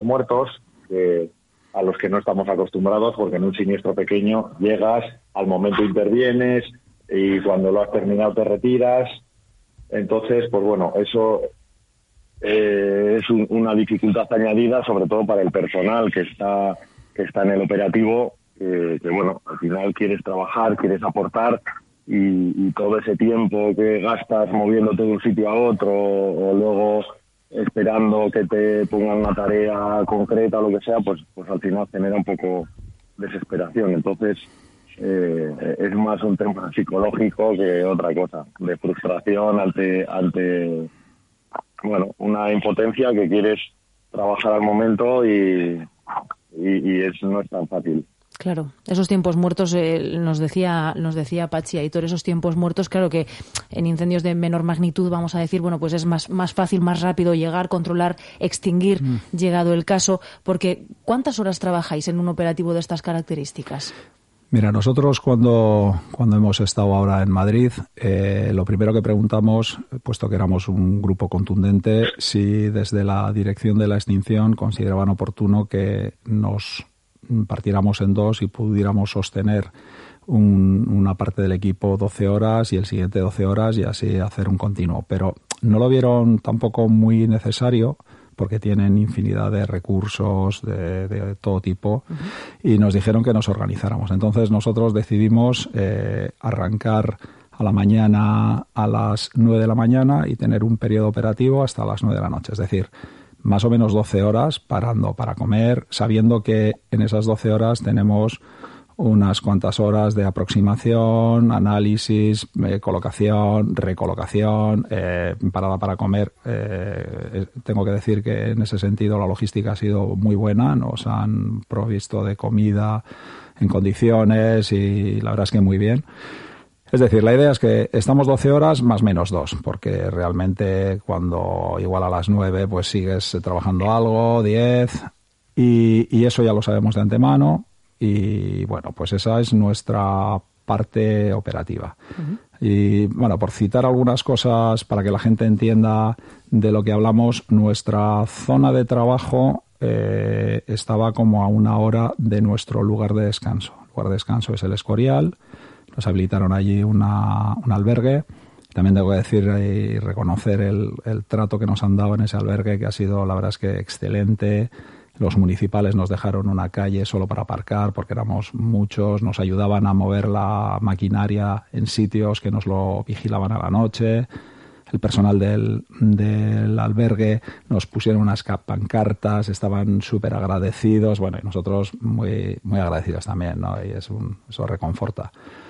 muertos a los que no estamos acostumbrados, porque en un siniestro pequeño llegas, al momento intervienes y cuando lo has terminado te retiras. Entonces, pues bueno, eso es una dificultad añadida, sobre todo para el personal que está en el operativo, que bueno, al final quieres trabajar, quieres aportar, y todo ese tiempo que gastas moviéndote de un sitio a otro o luego esperando que te pongan una tarea concreta o lo que sea, pues al final genera un poco desesperación. Entonces es más un tema psicológico que otra cosa, de frustración ante bueno, una impotencia que quieres trabajar al momento y no es tan fácil. Claro, esos tiempos muertos, nos decía Patxi Aitor, esos tiempos muertos, claro que en incendios de menor magnitud, vamos a decir, bueno, pues es más fácil, más rápido llegar, controlar, extinguir, llegado el caso, porque ¿cuántas horas trabajáis en un operativo de estas características? Mira, nosotros cuando hemos estado ahora en Madrid, lo primero que preguntamos, puesto que éramos un grupo contundente, si desde la dirección de la extinción consideraban oportuno que nos partiéramos en dos y pudiéramos sostener una parte del equipo 12 horas y el siguiente 12 horas y así hacer un continuo. Pero no lo vieron tampoco muy necesario porque tienen infinidad de recursos de todo tipo y nos dijeron que nos organizáramos. Entonces nosotros decidimos arrancar a la mañana a las 9 de la mañana y tener un periodo operativo hasta las 9 de la noche. Es decir, más o menos 12 horas parando para comer, sabiendo que en esas 12 horas tenemos unas cuantas horas de aproximación, análisis, colocación, recolocación, parada para comer. Tengo que decir que en ese sentido la logística ha sido muy buena, nos han provisto de comida en condiciones y la verdad es que muy bien. Es decir, la idea es que estamos 12 horas más menos 2, porque realmente cuando igual a las 9 pues sigues trabajando algo, 10, y eso ya lo sabemos de antemano, y bueno, pues esa es nuestra parte operativa. Y bueno, por citar algunas cosas para que la gente entienda de lo que hablamos, nuestra zona de trabajo estaba como a 1 hora de nuestro lugar de descanso. El lugar de descanso es el Escorial. Nos habilitaron allí un albergue. También tengo que decir y reconocer el trato que nos han dado en ese albergue, que ha sido, la verdad es que excelente. Los municipales nos dejaron una calle solo para aparcar porque éramos muchos. Nos ayudaban a mover la maquinaria en sitios que nos lo vigilaban a la noche. El personal del albergue nos pusieron unas pancartas, estaban súper agradecidos. Bueno, y nosotros muy, muy agradecidos también, ¿no? Y eso reconforta.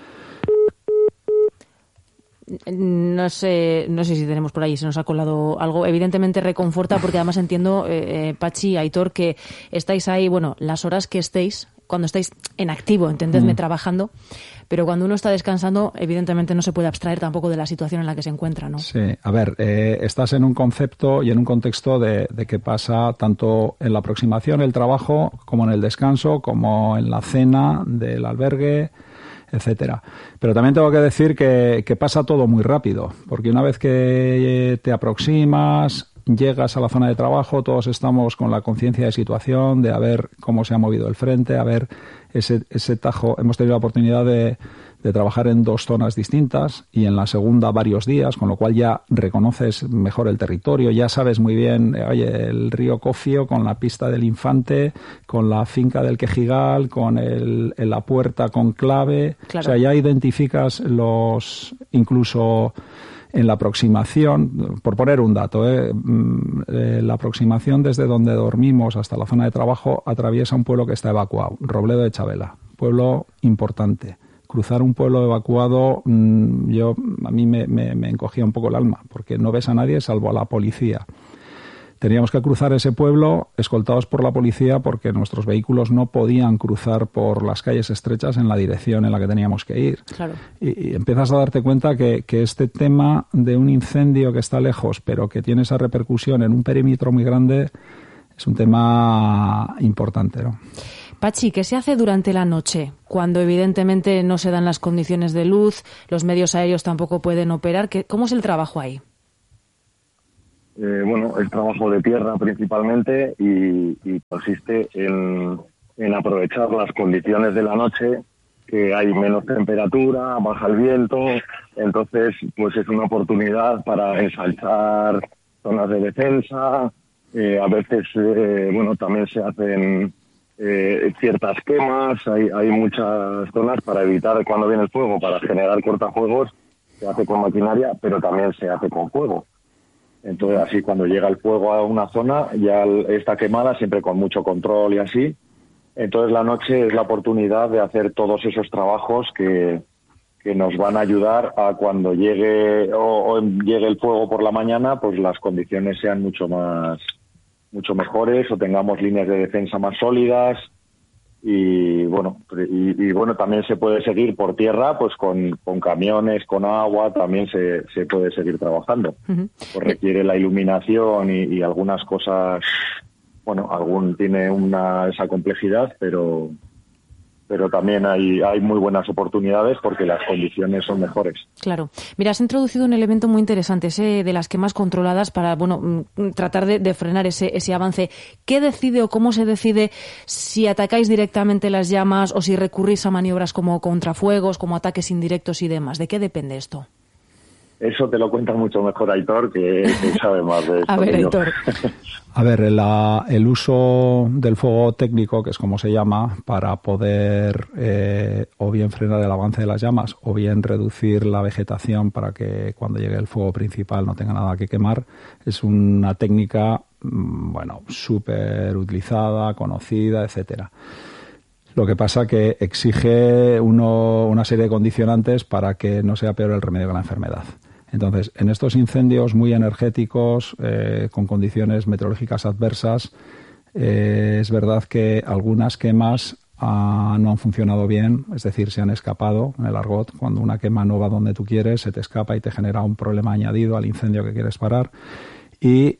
No sé si tenemos por ahí, se nos ha colado algo. Evidentemente reconforta porque además entiendo, Patxi, Aitor, que estáis ahí, bueno, las horas que estéis, cuando estáis en activo, entendedme, trabajando, pero cuando uno está descansando, evidentemente no se puede abstraer tampoco de la situación en la que se encuentra, ¿no? Sí, a ver, estás en un concepto y en un contexto de que pasa tanto en la aproximación, el trabajo, como en el descanso, como en la cena del albergue, etcétera. Pero también tengo que decir que pasa todo muy rápido, porque una vez que te aproximas, llegas a la zona de trabajo, todos estamos con la conciencia de situación, de a ver cómo se ha movido el frente, a ver ese tajo. Hemos tenido la oportunidad de trabajar en 2 zonas distintas y en la segunda varios días, con lo cual ya reconoces mejor el territorio, ya sabes muy bien, oye, el río Cofio con la pista del Infante, con la finca del Quejigal, con la puerta con clave. Claro. O sea, ya identificas incluso en la aproximación, por poner un dato, la aproximación desde donde dormimos hasta la zona de trabajo atraviesa un pueblo que está evacuado, Robledo de Chabela, pueblo importante. Cruzar un pueblo evacuado, a mí me encogía un poco el alma, porque no ves a nadie salvo a la policía. Teníamos que cruzar ese pueblo escoltados por la policía porque nuestros vehículos no podían cruzar por las calles estrechas en la dirección en la que teníamos que ir. Claro. Y empiezas a darte cuenta que este tema de un incendio que está lejos, pero que tiene esa repercusión en un perímetro muy grande, es un tema importante, ¿no? Patxi, ¿qué se hace durante la noche? Cuando evidentemente no se dan las condiciones de luz, los medios aéreos tampoco pueden operar. ¿Cómo es el trabajo ahí? es trabajo de tierra principalmente y consiste en aprovechar las condiciones de la noche, que hay menos temperatura, baja el viento, entonces pues es una oportunidad para ensanchar zonas de defensa. A veces también se hacen ciertas quemas, hay muchas zonas para evitar cuando viene el fuego, para generar cortafuegos. Se hace con maquinaria, pero también se hace con fuego. Entonces, así cuando llega el fuego a una zona, ya está quemada, siempre con mucho control y así. Entonces, la noche es la oportunidad de hacer todos esos trabajos que nos van a ayudar a cuando llegue llegue el fuego por la mañana, pues las condiciones sean mucho mejores o tengamos líneas de defensa más sólidas. Y bueno, también se puede seguir por tierra, pues con camiones, con agua, también se puede seguir trabajando. Uh-huh. Pues requiere la iluminación y algunas cosas, tiene esa complejidad, pero también hay muy buenas oportunidades porque las condiciones son mejores. Claro. Mira, has introducido un elemento muy interesante, ese de las quemas controladas para, tratar de frenar ese avance. ¿Qué decide o cómo se decide si atacáis directamente las llamas o si recurrís a maniobras como contrafuegos, como ataques indirectos y demás? ¿De qué depende esto? Eso te lo cuenta mucho mejor Aitor, que sabe más de esto. A ver, Aitor. A ver, el uso del fuego técnico, que es como se llama, para poder o bien frenar el avance de las llamas o bien reducir la vegetación para que cuando llegue el fuego principal no tenga nada que quemar, es una técnica, súper utilizada, conocida, etcétera. Lo que pasa que exige una serie de condicionantes para que no sea peor el remedio que la enfermedad. Entonces, en estos incendios muy energéticos, con condiciones meteorológicas adversas, es verdad que algunas quemas no han funcionado bien, es decir, se han escapado en el argot. Cuando una quema no va donde tú quieres, se te escapa y te genera un problema añadido al incendio que quieres parar. Y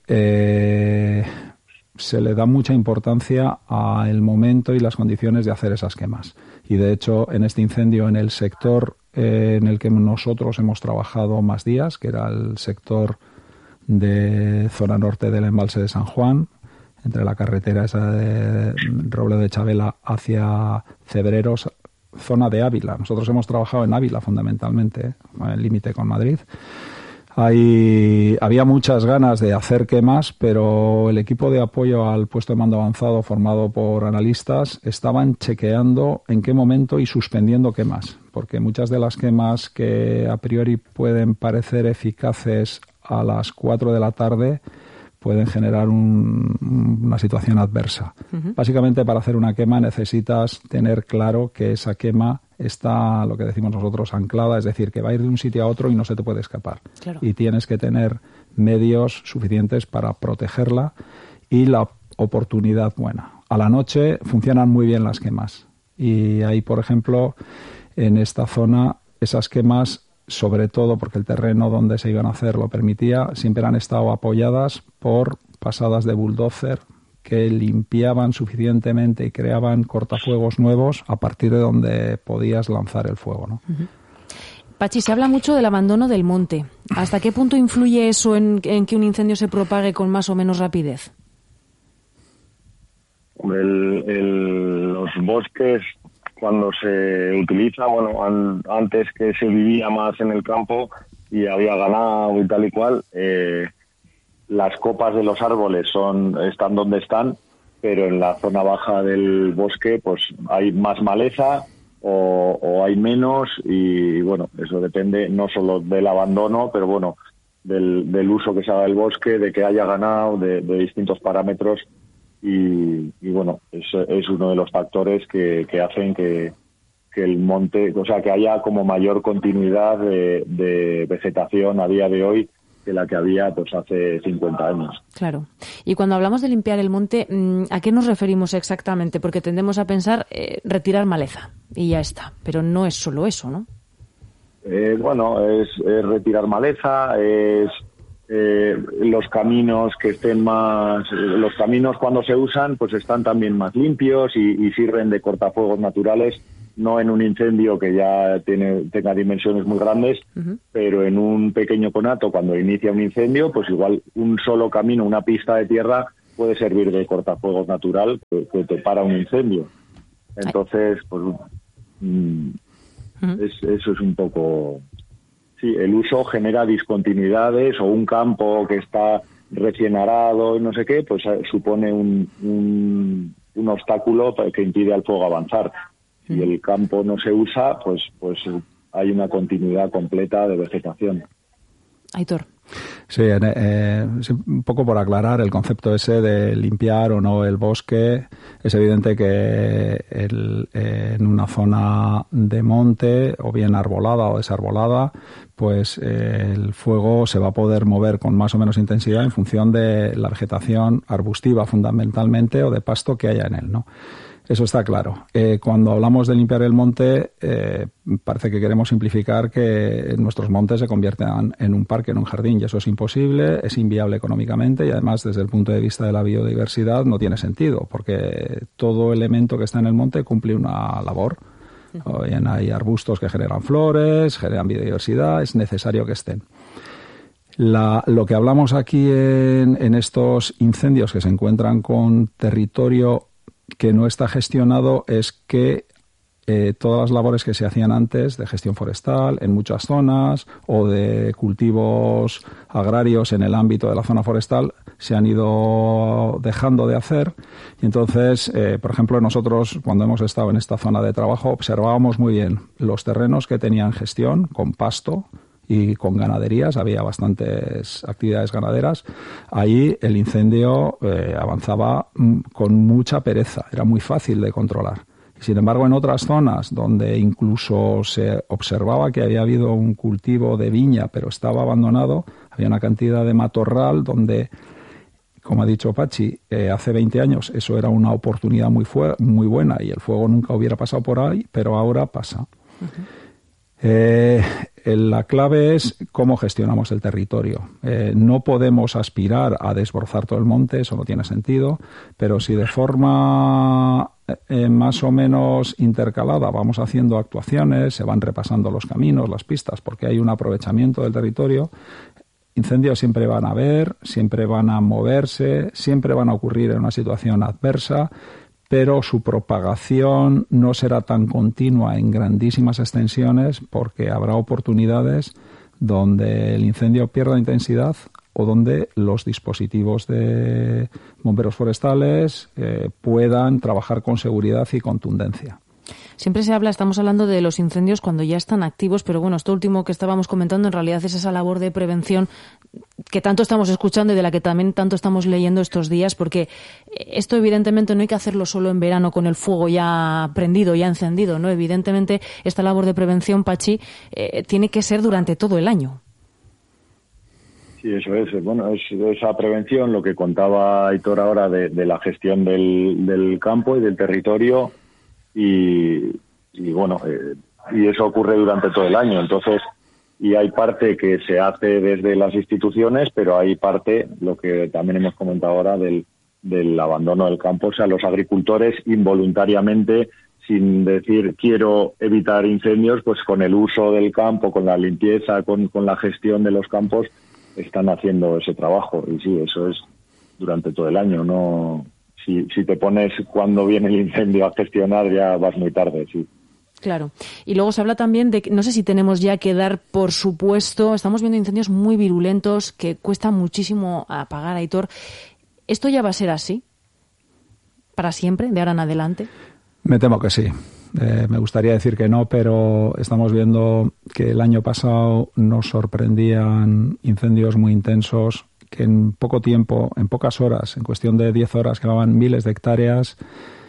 se le da mucha importancia al momento y las condiciones de hacer esas quemas. Y de hecho, en este incendio, en el sector en el que nosotros hemos trabajado más días, que era el sector de zona norte del embalse de San Juan, entre la carretera esa de Robledo de Chavela hacia Cebreros, zona de Ávila. Nosotros hemos trabajado en Ávila fundamentalmente, en el límite con Madrid. Había muchas ganas de hacer quemas, pero el equipo de apoyo al puesto de mando avanzado formado por analistas estaban chequeando en qué momento y suspendiendo quemas, porque muchas de las quemas que a priori pueden parecer eficaces a las 4 de la tarde pueden generar una situación adversa. Uh-huh. Básicamente, para hacer una quema necesitas tener claro que esa quema está, lo que decimos nosotros, anclada, es decir, que va a ir de un sitio a otro y no se te puede escapar. Claro. Y tienes que tener medios suficientes para protegerla y la oportunidad buena. A la noche funcionan muy bien las quemas. Y ahí, por ejemplo, en esta zona, esas quemas, sobre todo porque el terreno donde se iban a hacer lo permitía, siempre han estado apoyadas por pasadas de bulldozer que limpiaban suficientemente y creaban cortafuegos nuevos a partir de donde podías lanzar el fuego, ¿no? Uh-huh. Pachi, se habla mucho del abandono del monte. ¿Hasta qué punto influye eso en que un incendio se propague con más o menos rapidez? Los bosques, cuando se utiliza, antes que se vivía más en el campo y había ganado y tal y cual, las copas de los árboles están donde están, pero en la zona baja del bosque pues hay más maleza o hay menos, y eso depende no solo del abandono, pero del uso que se haga del bosque, de que haya ganado, de distintos parámetros, y es uno de los factores que hacen que el monte, o sea, que haya como mayor continuidad de vegetación a día de hoy que la que había pues hace 50 años. Claro. Y cuando hablamos de limpiar el monte, ¿a qué nos referimos exactamente? Porque tendemos a pensar retirar maleza y ya está, pero no es solo eso, ¿no? Es retirar maleza, es los caminos que estén más... Los caminos cuando se usan pues están también más limpios y sirven de cortafuegos naturales no en un incendio que ya tenga dimensiones muy grandes, pero en un pequeño conato, cuando inicia un incendio, pues igual un solo camino, una pista de tierra, puede servir de cortafuegos natural que te para un incendio. Entonces, pues eso es un poco... Sí, el uso genera discontinuidades, o un campo que está recién arado y no sé qué, pues supone un obstáculo que impide al fuego avanzar. Si el campo no se usa, pues hay una continuidad completa de vegetación. Aitor. Sí, un poco por aclarar el concepto ese de limpiar o no el bosque. Es evidente que en una zona de monte, o bien arbolada o desarbolada, pues el fuego se va a poder mover con más o menos intensidad en función de la vegetación arbustiva fundamentalmente, o de pasto que haya en él, ¿no? Eso está claro. Cuando hablamos de limpiar el monte, parece que queremos simplificar que nuestros montes se conviertan en un parque, en un jardín, y eso es imposible, es inviable económicamente, y además desde el punto de vista de la biodiversidad no tiene sentido, porque todo elemento que está en el monte cumple una labor. Bien, hay arbustos que generan flores, generan biodiversidad, es necesario que estén. Lo que hablamos aquí en estos incendios que se encuentran con territorio que no está gestionado es que todas las labores que se hacían antes de gestión forestal en muchas zonas, o de cultivos agrarios en el ámbito de la zona forestal, se han ido dejando de hacer. Y entonces, por ejemplo, nosotros, cuando hemos estado en esta zona de trabajo, observábamos muy bien los terrenos que tenían gestión con pasto y con ganaderías, había bastantes actividades ganaderas. Ahí el incendio avanzaba con mucha pereza, era muy fácil de controlar. Sin embargo, en otras zonas donde incluso se observaba que había habido un cultivo de viña pero estaba abandonado, había una cantidad de matorral donde, como ha dicho Pachi, hace 20 años eso era una oportunidad muy buena y el fuego nunca hubiera pasado por ahí, pero ahora pasa. La clave es cómo gestionamos el territorio. No podemos aspirar a desbrozar todo el monte, eso no tiene sentido, pero si de forma más o menos intercalada vamos haciendo actuaciones, se van repasando los caminos, las pistas, porque hay un aprovechamiento del territorio. Incendios siempre van a haber, siempre van a moverse, siempre van a ocurrir en una situación adversa, pero su propagación no será tan continua en grandísimas extensiones, porque habrá oportunidades donde el incendio pierda intensidad o donde los dispositivos de bomberos forestales puedan trabajar con seguridad y contundencia. Siempre estamos hablando de los incendios cuando ya están activos, pero bueno, esto último que estábamos comentando en realidad es esa labor de prevención que tanto estamos escuchando y de la que también tanto estamos leyendo estos días, porque esto evidentemente no hay que hacerlo solo en verano con el fuego ya prendido, ya encendido, ¿no? Evidentemente esta labor de prevención, Pachi, tiene que ser durante todo el año. Sí, eso es. Bueno, es esa prevención, lo que contaba Aitor ahora de la gestión del campo y del territorio. Y bueno, y eso ocurre durante todo el año. Entonces, y hay parte que se hace desde las instituciones, pero hay parte, lo que también hemos comentado ahora, del abandono del campo. O sea, los agricultores involuntariamente, sin decir quiero evitar incendios, pues con el uso del campo, con la limpieza, con la gestión de los campos, están haciendo ese trabajo. Y sí, eso es durante todo el año, no... Si te pones cuando viene el incendio a gestionar, ya vas muy tarde, sí. Claro. Y luego se habla también de que, no sé si tenemos ya que dar por supuesto, estamos viendo incendios muy virulentos que cuesta muchísimo apagar, Aitor. ¿Esto ya va a ser así? ¿Para siempre, de ahora en adelante? Me temo que sí. Me gustaría decir que no, pero estamos viendo que el año pasado nos sorprendían incendios muy intensos, que en poco tiempo, en pocas horas, en cuestión de 10 horas, quemaban miles de hectáreas,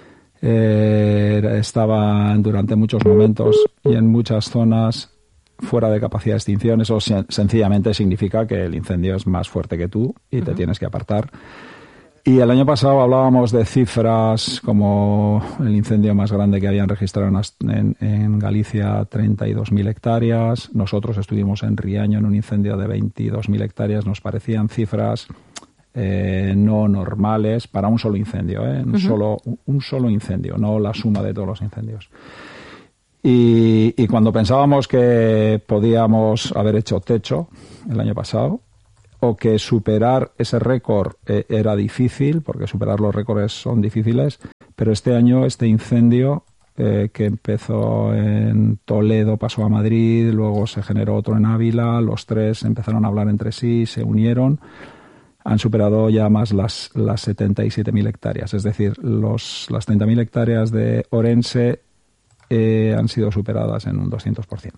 estaban durante muchos momentos y en muchas zonas fuera de capacidad de extinción. Eso sencillamente significa que el incendio es más fuerte que tú y te tienes que apartar. Y el año pasado hablábamos de cifras como el incendio más grande que habían registrado en Galicia, 32.000 hectáreas. Nosotros estuvimos en Riaño en un incendio de 22.000 hectáreas. Nos parecían cifras no normales para un solo incendio, un solo incendio, no la suma de todos los incendios. Y cuando pensábamos que podíamos haber hecho techo el año pasado, o que superar ese récord era difícil, porque superar los récords son difíciles, pero este año este incendio que empezó en Toledo, pasó a Madrid, luego se generó otro en Ávila, los tres empezaron a hablar entre sí, se unieron, han superado ya más las 77.000 hectáreas, es decir, las 30.000 hectáreas de Orense han sido superadas en un 200%.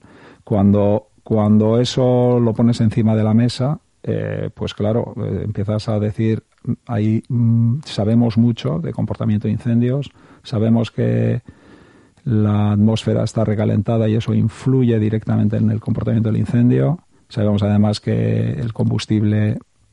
Cuando eso lo pones encima de la mesa, pues claro, empiezas a decir, ahí sabemos mucho de comportamiento de incendios, sabemos que la atmósfera está recalentada y eso influye directamente en el comportamiento del incendio. Sabemos además que el combustible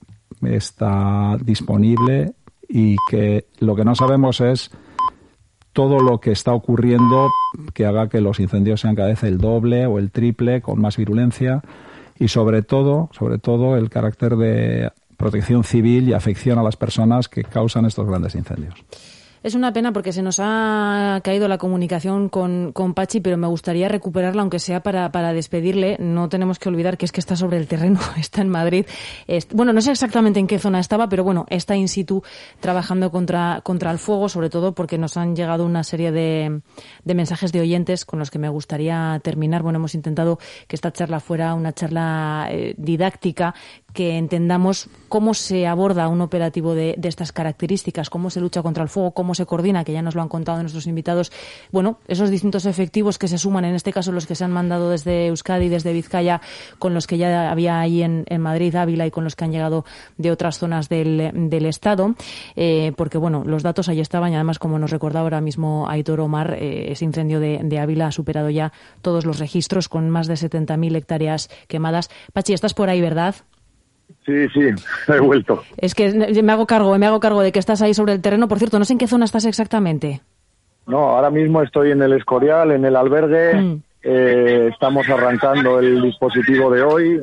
está disponible y que lo que no sabemos es todo lo que está ocurriendo que haga que los incendios sean cada vez el doble o el triple, con más virulencia, y sobre todo el carácter de protección civil y afección a las personas que causan estos grandes incendios. Es una pena porque se nos ha caído la comunicación con Pachi, pero me gustaría recuperarla, aunque sea para despedirle. No tenemos que olvidar que es que está sobre el terreno, está en Madrid. Bueno, no sé exactamente en qué zona estaba, pero bueno, está in situ trabajando contra el fuego, sobre todo porque nos han llegado una serie de mensajes de oyentes con los que me gustaría terminar. Bueno, hemos intentado que esta charla fuera una charla didáctica, que entendamos cómo se aborda un operativo de estas características, cómo se lucha contra el fuego, cómo se coordina, que ya nos lo han contado nuestros invitados. Bueno, esos distintos efectivos que se suman, en este caso los que se han mandado desde Euskadi, desde Vizcaya, con los que ya había ahí en Madrid, Ávila, y con los que han llegado de otras zonas del Estado, porque bueno, los datos ahí estaban, y además, como nos recordaba ahora mismo Aitor Omar, ese incendio de Ávila ha superado ya todos los registros, con más de 70.000 hectáreas quemadas. Pachi, estás por ahí, ¿verdad? Sí, he vuelto. Es que me hago cargo de que estás ahí sobre el terreno. Por cierto, no sé en qué zona estás exactamente. No, ahora mismo estoy en el Escorial, en el albergue. Estamos arrancando el dispositivo de hoy.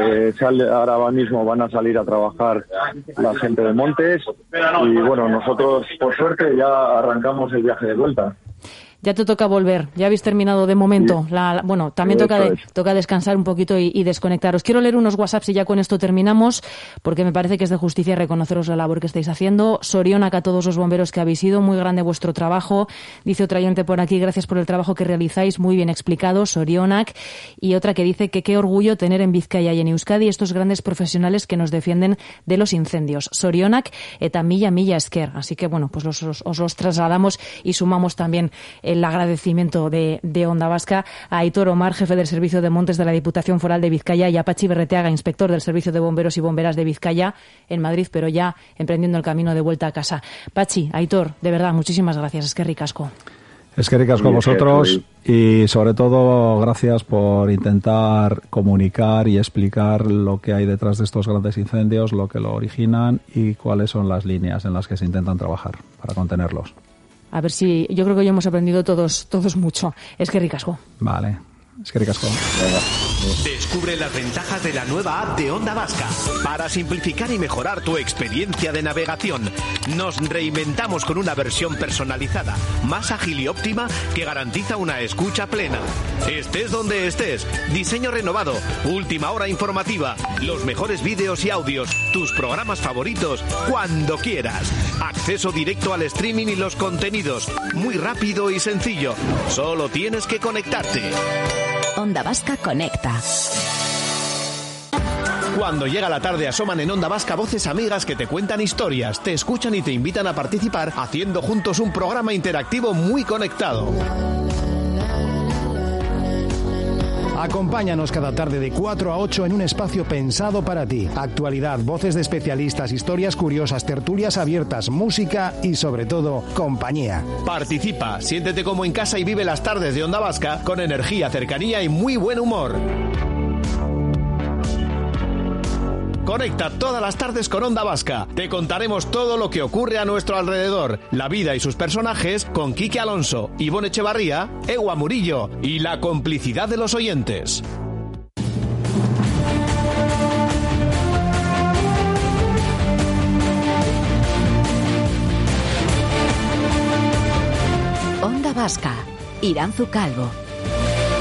Ahora mismo van a salir a trabajar la gente de Montes. Y bueno, nosotros, por suerte, ya arrancamos el viaje de vuelta. Ya te toca volver, ya habéis terminado de momento. Sí. Bueno, también toca descansar un poquito y desconectar. Os quiero leer unos WhatsApps y ya con esto terminamos, porque me parece que es de justicia reconoceros la labor que estáis haciendo. Sorionak a todos los bomberos que habéis ido, muy grande vuestro trabajo. Dice otra oyente por aquí, gracias por el trabajo que realizáis, muy bien explicado, Sorionak. Y otra que dice que qué orgullo tener en Vizcaya y en Euskadi estos grandes profesionales que nos defienden de los incendios. Sorionak eta mila esker. Así que bueno, pues os los trasladamos y sumamos también el agradecimiento de Onda Vasca a Aitor Omar, jefe del Servicio de Montes de la Diputación Foral de Vizcaya, y a Pachi Berreteaga, inspector del Servicio de Bomberos y Bomberas de Vizcaya, en Madrid, pero ya emprendiendo el camino de vuelta a casa. Pachi, Aitor, de verdad, muchísimas gracias. Eskerrik asko. Eskerrik asko a vosotros, y sobre todo gracias por intentar comunicar y explicar lo que hay detrás de estos grandes incendios, lo que lo originan y cuáles son las líneas en las que se intentan trabajar para contenerlos. A ver si, yo creo que hoy hemos aprendido todos mucho. Eskerrik asko. Vale. Eskerrik asko. Descubre las ventajas de la nueva app de Onda Vasca para simplificar y mejorar tu experiencia de navegación. Nos reinventamos con una versión personalizada, más ágil y óptima, que garantiza una escucha plena. Estés donde estés, diseño renovado, última hora informativa, los mejores vídeos y audios, tus programas favoritos, cuando quieras. Acceso directo al streaming y los contenidos, muy rápido y sencillo. Solo tienes que conectarte. Onda Vasca conecta. Cuando llega la tarde asoman en Onda Vasca voces amigas que te cuentan historias, te escuchan y te invitan a participar, haciendo juntos un programa interactivo muy conectado. Acompáñanos cada tarde de 4 a 8 en un espacio pensado para ti. Actualidad, voces de especialistas, historias curiosas, tertulias abiertas, música y, sobre todo, compañía. Participa, siéntete como en casa y vive las tardes de Onda Vasca con energía, cercanía y muy buen humor. Conecta todas las tardes con Onda Vasca. Te contaremos todo lo que ocurre a nuestro alrededor, la vida y sus personajes, con Quique Alonso, Ivonne Echevarría, Ewa Murillo y la complicidad de los oyentes. Onda Vasca, Iranzu Calvo.